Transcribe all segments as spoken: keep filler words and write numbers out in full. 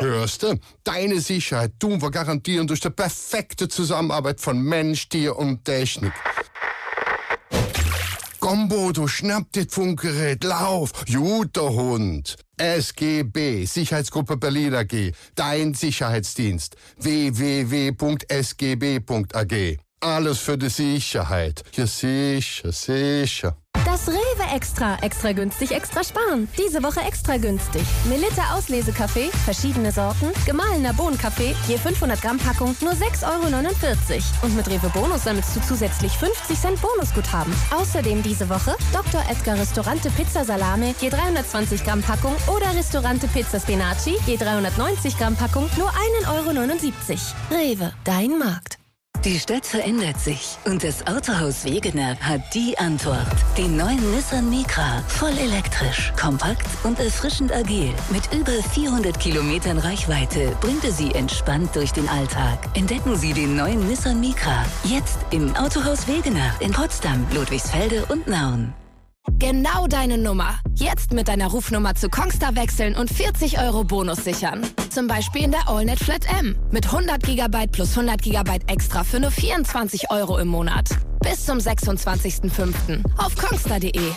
Hörst du? Deine Sicherheit tun wir garantieren durch die perfekte Zusammenarbeit von Mensch, Tier und Technik. Komm, Bodo, schnapp dir das Funkgerät, lauf, guter Hund. S G B, Sicherheitsgruppe Berlin A G, dein Sicherheitsdienst. w w w punkt s g b punkt a g. Alles für die Sicherheit. Ja, sicher, sicher. Das Rewe Extra. Extra günstig, extra sparen. Diese Woche extra günstig. Melitta Auslesekaffee, verschiedene Sorten, gemahlener Bohnenkaffee, je fünfhundert Gramm Packung, nur sechs Euro neunundvierzig. Und mit Rewe Bonus sammelst du zusätzlich fünfzig Cent Bonusguthaben. Außerdem diese Woche Doktor Edgar Ristorante Pizza Salame, je dreihundertzwanzig Gramm Packung oder Ristorante Pizza Spinaci, je dreihundertneunzig Gramm Packung, nur ein Euro neunundsiebzig. Rewe, dein Markt. Die Stadt verändert sich und das Autohaus Wegener hat die Antwort. Den neuen Nissan Micra, voll elektrisch, kompakt und erfrischend agil. Mit über vierhundert Kilometern Reichweite bringt er Sie entspannt durch den Alltag. Entdecken Sie den neuen Nissan Micra, jetzt im Autohaus Wegener in Potsdam, Ludwigsfelde und Nauen. Genau deine Nummer. Jetzt mit deiner Rufnummer zu Kongstar wechseln und vierzig Euro Bonus sichern. Zum Beispiel in der AllNet Flat M. Mit hundert Gigabyte plus hundert Gigabyte extra für nur vierundzwanzig Euro im Monat. Bis zum sechsundzwanzigsten fünften auf kongstar punkt de.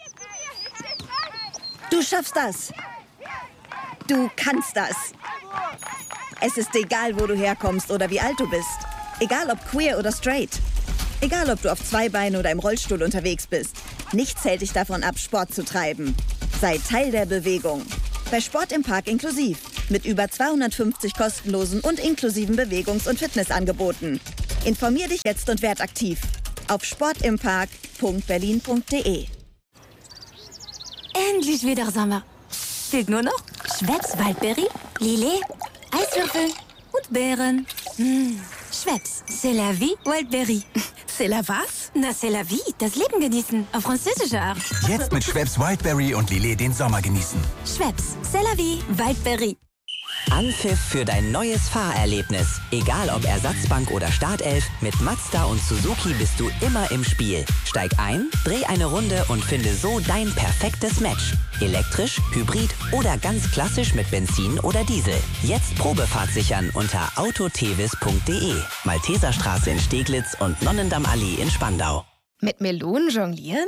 Du schaffst das. Du kannst das. Es ist egal, wo du herkommst oder wie alt du bist. Egal ob queer oder straight. Egal, ob du auf zwei Beinen oder im Rollstuhl unterwegs bist. Nichts hält dich davon ab, Sport zu treiben. Sei Teil der Bewegung. Bei Sport im Park inklusiv. Mit über zweihundertfünfzig kostenlosen und inklusiven Bewegungs- und Fitnessangeboten. Informier dich jetzt und werd aktiv. Auf sportimpark punkt berlin punkt de. Endlich wieder Sommer. Fehlt nur noch Schweppes Waldbeere, Lillet, Eiswürfel und Beeren. Mmh. Schweppes, c'est la vie, Wildberry. C'est la was? Na, c'est la vie, das Leben genießen, auf französische Art. Jetzt mit Schweppes Wildberry und Lillet den Sommer genießen. Schweppes, c'est la vie, Wildberry. Anpfiff für dein neues Fahrerlebnis. Egal ob Ersatzbank oder Startelf, mit Mazda und Suzuki bist du immer im Spiel. Steig ein, dreh eine Runde und finde so dein perfektes Match. Elektrisch, Hybrid oder ganz klassisch mit Benzin oder Diesel. Jetzt Probefahrt sichern unter autotevis punkt de. Malteserstraße in Steglitz und Nonnendammallee in Spandau. Mit Melonen jonglieren?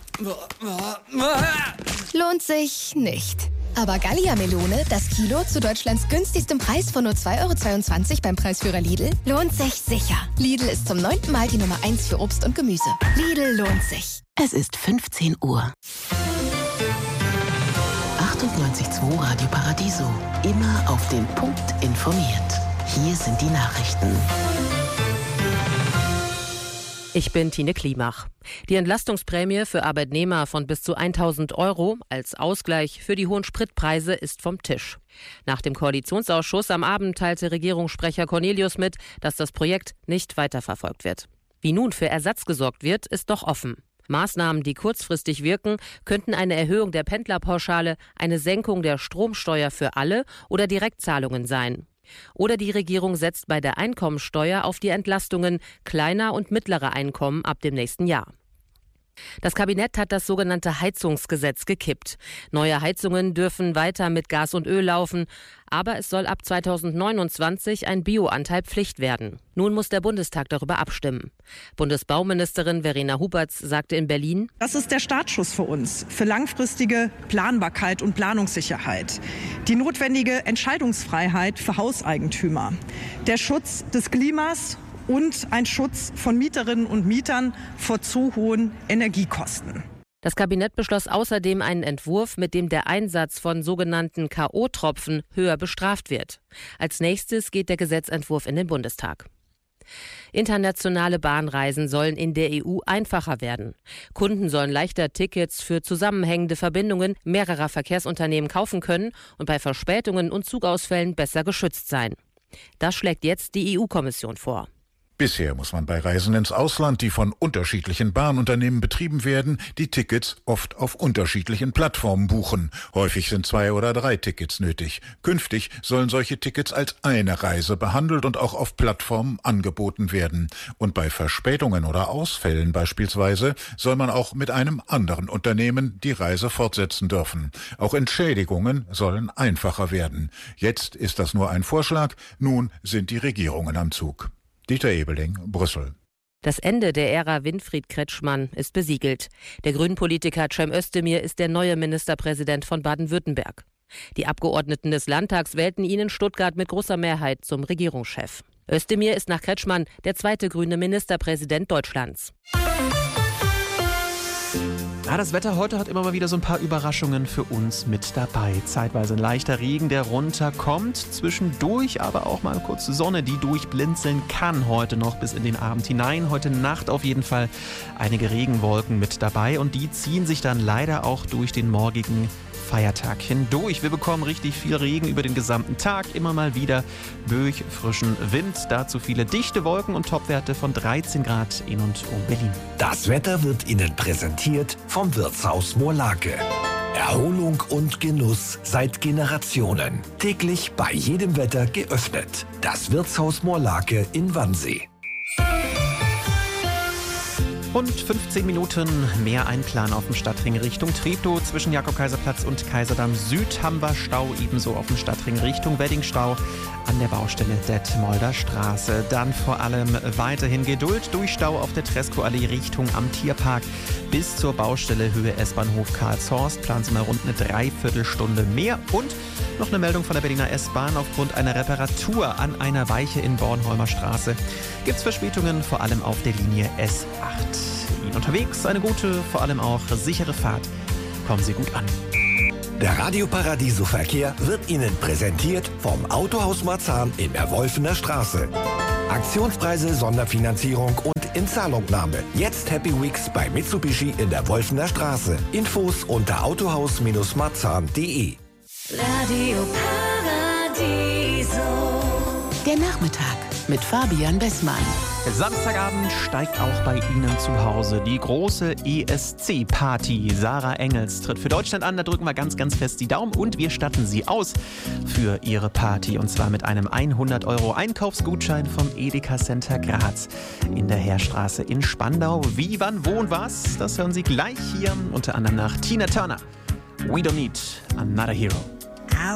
Lohnt sich nicht. Aber Gallia-Melone, das Kilo zu Deutschlands günstigstem Preis von nur zwei Euro zweiundzwanzig beim Preisführer Lidl, lohnt sich sicher. Lidl ist zum neunten Mal die Nummer eins für Obst und Gemüse. Lidl lohnt sich. Es ist fünfzehn Uhr. achtundneunzig Komma zwei Radio Paradiso. Immer auf den Punkt informiert. Hier sind die Nachrichten. Ich bin Tine Klimach. Die Entlastungsprämie für Arbeitnehmer von bis zu tausend Euro als Ausgleich für die hohen Spritpreise ist vom Tisch. Nach dem Koalitionsausschuss am Abend teilte Regierungssprecher Cornelius mit, dass das Projekt nicht weiterverfolgt wird. Wie nun für Ersatz gesorgt wird, ist noch offen. Maßnahmen, die kurzfristig wirken, könnten eine Erhöhung der Pendlerpauschale, eine Senkung der Stromsteuer für alle oder Direktzahlungen sein. Oder die Regierung setzt bei der Einkommensteuer auf die Entlastungen kleiner und mittlerer Einkommen ab dem nächsten Jahr. Das Kabinett hat das sogenannte Heizungsgesetz gekippt. Neue Heizungen dürfen weiter mit Gas und Öl laufen, aber es soll ab zweitausendneunundzwanzig ein Bioanteil Pflicht werden. Nun muss der Bundestag darüber abstimmen. Bundesbauministerin Verena Huberts sagte in Berlin: Das ist der Startschuss für uns, für langfristige Planbarkeit und Planungssicherheit. Die notwendige Entscheidungsfreiheit für Hauseigentümer. Der Schutz des Klimas und ein Schutz von Mieterinnen und Mietern vor zu hohen Energiekosten. Das Kabinett beschloss außerdem einen Entwurf, mit dem der Einsatz von sogenannten K O-Tropfen höher bestraft wird. Als nächstes geht der Gesetzentwurf in den Bundestag. Internationale Bahnreisen sollen in der E U einfacher werden. Kunden sollen leichter Tickets für zusammenhängende Verbindungen mehrerer Verkehrsunternehmen kaufen können und bei Verspätungen und Zugausfällen besser geschützt sein. Das schlägt jetzt die E U-Kommission vor. Bisher muss man bei Reisen ins Ausland, die von unterschiedlichen Bahnunternehmen betrieben werden, die Tickets oft auf unterschiedlichen Plattformen buchen. Häufig sind zwei oder drei Tickets nötig. Künftig sollen solche Tickets als eine Reise behandelt und auch auf Plattformen angeboten werden. Und bei Verspätungen oder Ausfällen beispielsweise soll man auch mit einem anderen Unternehmen die Reise fortsetzen dürfen. Auch Entschädigungen sollen einfacher werden. Jetzt ist das nur ein Vorschlag, nun sind die Regierungen am Zug. Dieter Ebeling, Brüssel. Das Ende der Ära Winfried Kretschmann ist besiegelt. Der Grünen-Politiker Cem Özdemir ist der neue Ministerpräsident von Baden-Württemberg. Die Abgeordneten des Landtags wählten ihn in Stuttgart mit großer Mehrheit zum Regierungschef. Özdemir ist nach Kretschmann der zweite grüne Ministerpräsident Deutschlands. Ja, das Wetter heute hat immer mal wieder so ein paar Überraschungen für uns mit dabei. Zeitweise ein leichter Regen, der runterkommt. Zwischendurch aber auch mal kurze Sonne, die durchblinzeln kann heute noch bis in den Abend hinein. Heute Nacht auf jeden Fall einige Regenwolken mit dabei und die ziehen sich dann leider auch durch den morgigen Feiertag hindurch. Wir bekommen richtig viel Regen über den gesamten Tag, immer mal wieder durch frischen Wind. Dazu viele dichte Wolken und Topwerte von dreizehn Grad in und um Berlin. Das Wetter wird Ihnen präsentiert vom Wirtshaus Moorlake. Erholung und Genuss seit Generationen. Täglich bei jedem Wetter geöffnet. Das Wirtshaus Moorlake in Wannsee. Und fünfzehn Minuten mehr Einplan auf dem Stadtring Richtung Treptow. Zwischen Jakob-Kaiser-Platz und Kaiserdamm Süd haben wir Stau, ebenso auf dem Stadtring Richtung Weddingstau an der Baustelle Detmolder Straße. Dann vor allem weiterhin Geduld durch Stau auf der Tresco-Allee Richtung am Tierpark bis zur Baustelle Höhe S-Bahnhof Karlshorst. Planen Sie mal rund eine Dreiviertelstunde mehr. Und noch eine Meldung von der Berliner S-Bahn. Aufgrund einer Reparatur an einer Weiche in Bornholmer Straße gibt es Verspätungen, vor allem auf der Linie S acht. Ihnen unterwegs eine gute, vor allem auch sichere Fahrt. Kommen Sie gut an. Der Radio Paradiso Verkehr wird Ihnen präsentiert vom Autohaus Marzahn in der Wolfener Straße. Aktionspreise, Sonderfinanzierung und Inzahlungnahme. Jetzt Happy Weeks bei Mitsubishi in der Wolfener Straße. Infos unter autohaus marzahn punkt de. Radio Paradiso. Der Nachmittag mit Fabian Bessmann. Samstagabend steigt auch bei Ihnen zu Hause die große E S C-Party. Sarah Engels tritt für Deutschland an, da drücken wir ganz, ganz fest die Daumen und wir statten Sie aus für Ihre Party. Und zwar mit einem hundert Euro Einkaufsgutschein vom Edeka Center Graz in der Heerstraße in Spandau. Wie, wann, wo und was, das hören Sie gleich hier, unter anderem nach Tina Turner. We don't need another hero.